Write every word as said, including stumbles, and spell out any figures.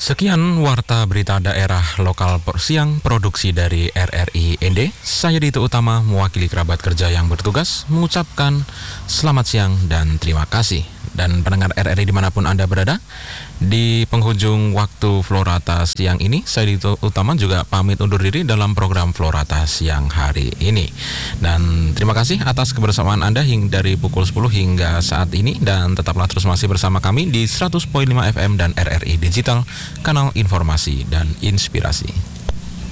Sekian warta berita daerah lokal per siang produksi dari R R I N D. Saya Dito Utama mewakili kerabat kerja yang bertugas mengucapkan selamat siang dan terima kasih. Dan pendengar R R I dimanapun Anda berada, di penghujung waktu Florata siang ini, saya Dito Utama juga pamit undur diri dalam program Florata siang hari ini. Dan terima kasih atas kebersamaan Anda hingga dari pukul sepuluh hingga saat ini. Dan tetaplah terus masih bersama kami di seratus koma lima F M dan R R I Digital, kanal informasi dan inspirasi.